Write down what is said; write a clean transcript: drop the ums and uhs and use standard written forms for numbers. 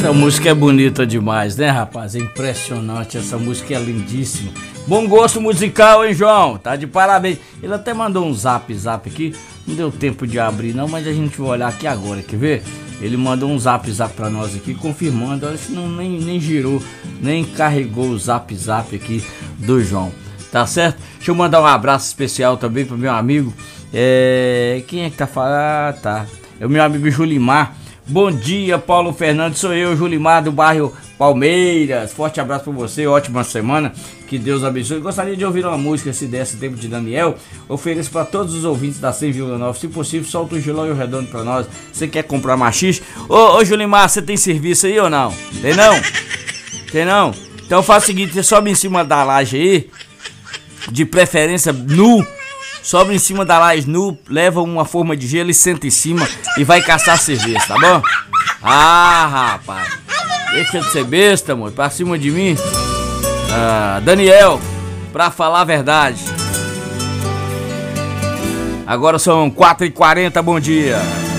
Essa música é bonita demais, né, rapaz? É impressionante, essa música é lindíssima. Bom gosto musical, hein, João? Tá de parabéns. Ele até mandou um zap aqui. Não deu tempo de abrir não, mas a gente vai olhar aqui agora, quer ver? Ele mandou um zap pra nós aqui, confirmando. Olha, não, nem girou, nem carregou o zap aqui do João. Tá certo? Deixa eu mandar um abraço especial também pro meu amigo. Quem é que tá falando? Ah, tá. É o meu amigo Julimar. Bom dia, Paulo Fernandes, sou eu, Julimar, do bairro Palmeiras. Forte abraço pra você, ótima semana, que Deus abençoe. Gostaria de ouvir uma música, se desse tempo, de Daniel. Ofereço pra todos os ouvintes da 100,9. Se possível, solta o Gilão e o Redondo pra nós. Você quer comprar machixe? Ô Julimar, você tem serviço aí ou não? Tem não? Tem não? Então faz o seguinte, você sobe em cima da laje aí, de preferência nu. Sobe em cima da laje nu, leva uma forma de gelo e senta em cima e vai caçar cerveja, tá bom? Ah, rapaz, deixa de ser besta, amor, pra cima de mim. Daniel, pra falar a verdade. Agora são 4h40, bom dia.